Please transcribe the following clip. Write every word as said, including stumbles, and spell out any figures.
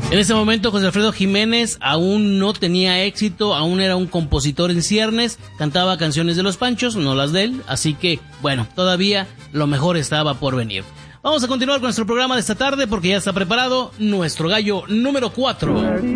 En ese momento José Alfredo Jiménez aún no tenía éxito, aún era un compositor en ciernes, cantaba canciones de los Panchos, no las de él, así que, bueno, todavía lo mejor estaba por venir. Vamos a continuar con nuestro programa de esta tarde porque ya está preparado nuestro gallo número cuatro.